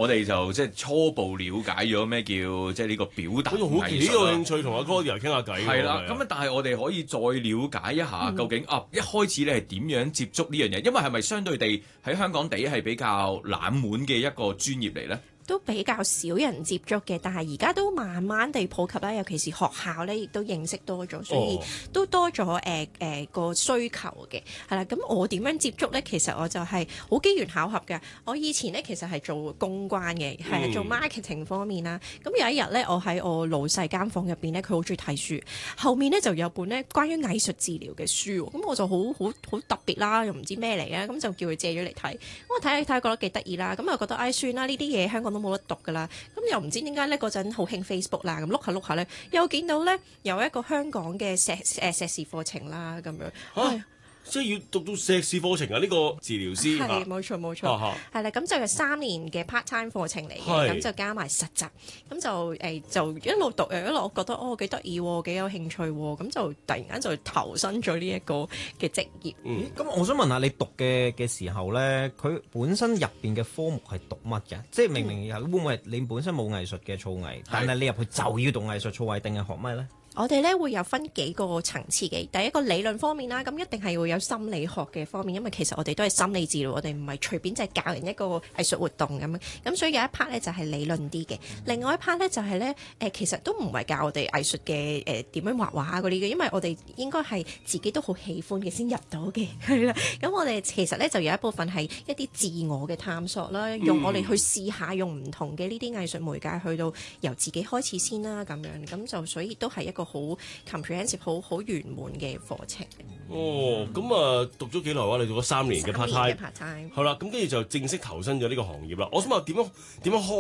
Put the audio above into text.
我哋就即係初步了解咗咩叫即係呢個表達好藝幾術啦。 有興趣同阿 Claudia 傾下偈喎。 係啦， 係啊咁但係我哋可以再了解一下究竟一開始你係點樣接觸呢樣嘢？因為係咪相對地喺香港地係比較冷門嘅一個專業嚟呢？ 都比較少人接觸嘅，但係而家都慢慢地普及啦，尤其是學校咧，亦都認識多咗，所以都多咗個需求嘅，係啦。咁我點樣接觸咧？其實我就係好機緣巧合嘅。我以前咧其實係做公關嘅，係做 marketing 方面啦。咁有一日咧，我喺我老細間房入邊咧，佢好中意睇書，後面咧就有本咧關於藝術治療嘅書，咁我就好特別啦，又唔知咩嚟嘅，咁就叫佢借咗嚟睇。咁我睇覺得幾得意啦，咁又覺得算啦，呢啲嘢香港都冇得讀㗎啦，咁又唔知點解咧嗰陣好興 Facebook 啦，咁碌下咧，又見到咧有一個香港嘅碩士課程啦，咁樣。 即係要讀到碩士課程啊！呢個治療師係冇錯，係啦，咁就係3年嘅 part time 課程嚟嘅，咁就加埋實習，咁就一路讀一路覺得幾得意喎，幾有興趣喎，咁就突然間就投身咗呢一個嘅職業。 咁我想問下你讀嘅時候咧，佢本身入邊嘅科目係讀乜嘅？即係明明會唔會係你本身冇藝術嘅造詣，但係你入去就要讀藝術造詣，定係學咩咧？ 我哋咧會有分幾個層次嘅，第一個理論方面啦，咁一定係會有心理學嘅方面，因為其實我哋都係心理治療，我哋唔係隨便就係教人一個藝術活動咁樣，咁所以有一 part 咧就係理論啲嘅，另外一 part 咧就係咧其實都唔係教我哋藝術嘅點樣畫畫嗰啲嘅，因為我哋應該係自己都好喜歡嘅先入到嘅，係啦，咁我哋其實咧就有一部分係一啲自我嘅探索啦，用我哋去試下用唔同嘅呢啲藝術媒介去到由自己開始先啦，咁樣咁就所以都係一個好 comprehensive 好圓滿嘅課程。 咁啊讀咗幾耐話？你讀咗3年嘅 part time， part time 係啦，咁跟住就正式投身咗呢個行業啦。我想問點樣開